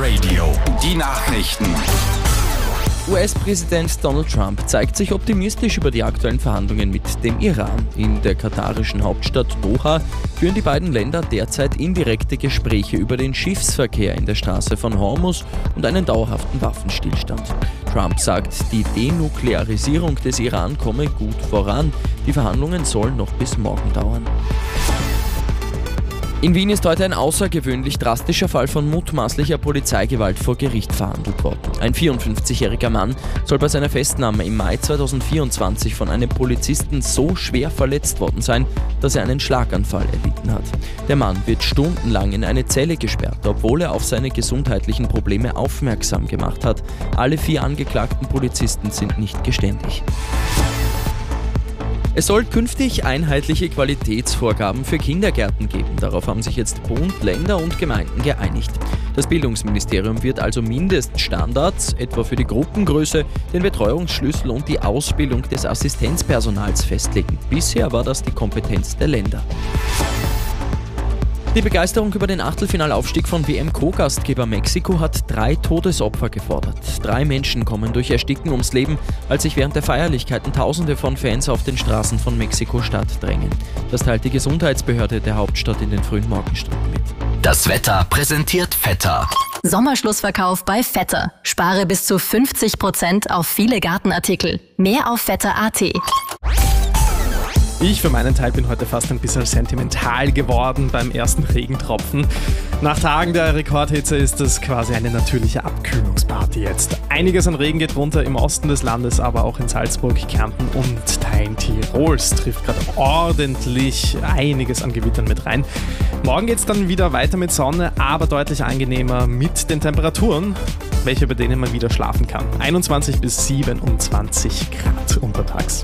Radio. Die Nachrichten. US-Präsident Donald Trump zeigt sich optimistisch über die aktuellen Verhandlungen mit dem Iran. In der katarischen Hauptstadt Doha führen die beiden Länder derzeit indirekte Gespräche über den Schiffsverkehr in der Straße von Hormuz und einen dauerhaften Waffenstillstand. Trump sagt, die Denuklearisierung des Iran komme gut voran. Die Verhandlungen sollen noch bis morgen dauern. In Wien ist heute ein außergewöhnlich drastischer Fall von mutmaßlicher Polizeigewalt vor Gericht verhandelt worden. Ein 54-jähriger Mann soll bei seiner Festnahme im Mai 2024 von einem Polizisten so schwer verletzt worden sein, dass er einen Schlaganfall erlitten hat. Der Mann wird stundenlang in eine Zelle gesperrt, obwohl er auf seine gesundheitlichen Probleme aufmerksam gemacht hat. Alle 4 angeklagten Polizisten sind nicht geständig. Es soll künftig einheitliche Qualitätsvorgaben für Kindergärten geben. Darauf haben sich jetzt Bund, Länder und Gemeinden geeinigt. Das Bildungsministerium wird also Mindeststandards, etwa für die Gruppengröße, den Betreuungsschlüssel und die Ausbildung des Assistenzpersonals festlegen. Bisher war das die Kompetenz der Länder. Die Begeisterung über den Achtelfinalaufstieg von WM-Co-Gastgeber Mexiko hat 3 Todesopfer gefordert. 3 Menschen kommen durch Ersticken ums Leben, als sich während der Feierlichkeiten Tausende von Fans auf den Straßen von Mexiko-Stadt drängen. Das teilt die Gesundheitsbehörde der Hauptstadt in den frühen Morgenstunden mit. Das Wetter präsentiert Vetter. Sommerschlussverkauf bei Vetter. Spare bis zu 50% auf viele Gartenartikel. Mehr auf vetter.at. Ich für meinen Teil bin heute fast ein bisschen sentimental geworden beim ersten Regentropfen. Nach Tagen der Rekordhitze ist es quasi eine natürliche Abkühlungsparty jetzt. Einiges an Regen geht runter im Osten des Landes, aber auch in Salzburg, Kärnten und Teilen Tirols trifft gerade ordentlich einiges an Gewittern mit rein. Morgen geht es dann wieder weiter mit Sonne, aber deutlich angenehmer mit den Temperaturen, bei denen man wieder schlafen kann. 21 bis 27 Grad untertags.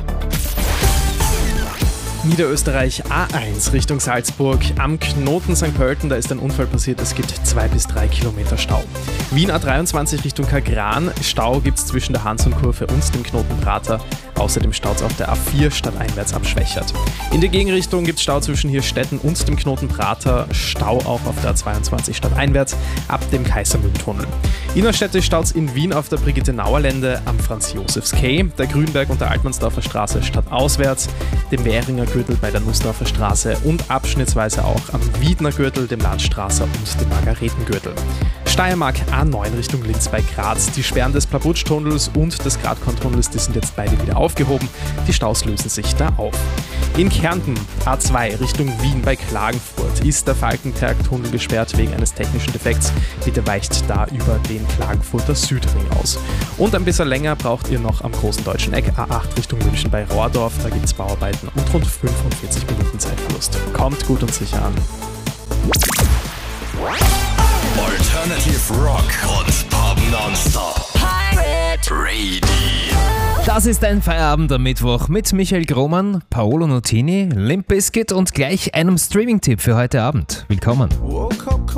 Niederösterreich A1 Richtung Salzburg. Am Knoten St. Pölten, da ist ein Unfall passiert. Es gibt 2 bis 3 Kilometer Stau. Wien A23 Richtung Kagran. Stau gibt es zwischen der Hanson-Kurve und dem Knoten Prater. Außerdem staut es auf der A4 stadteinwärts ab Schwächert. In der Gegenrichtung gibt es Stau zwischen Hirstetten und dem Knoten Prater. Stau auch auf der A22 stadteinwärts ab dem Kaisermühlentunnel. Innerstädtisch staut es in Wien auf der Brigitte-Nauer-Lände am Franz-Josefs-Quai, der Grünberg und der Altmannsdorfer Straße stadtauswärts, dem Währinger Gürtel bei der Nussdorfer Straße und abschnittsweise auch am Wiedner Gürtel, dem Landstrasser und dem Margaretengürtel. Steiermark A9 Richtung Linz bei Graz. Die Sperren des Plabutsch-Tunnels und des Gradkorn-Tunnels, die sind jetzt beide wieder aufgehoben. Die Staus lösen sich da auf. In Kärnten A2 Richtung Wien bei Klagenfurt ist der Falkenberg-Tunnel gesperrt wegen eines technischen Defekts. Bitte weicht da über den Klagenfurter Südring aus. Und ein bisschen länger braucht ihr noch am Großen Deutschen Eck A8 Richtung München bei Rohrdorf. Da gibt es Bauarbeiten und rund 45 Minuten Zeitverlust. Kommt gut und sicher an. Alternative Rock und Pop Nonstop. Pirate Radio. Das ist ein Feierabend am Mittwoch mit Michael Grohmann, Paolo Nutini, Limp Bizkit und gleich einem Streaming-Tipp für heute Abend. Willkommen.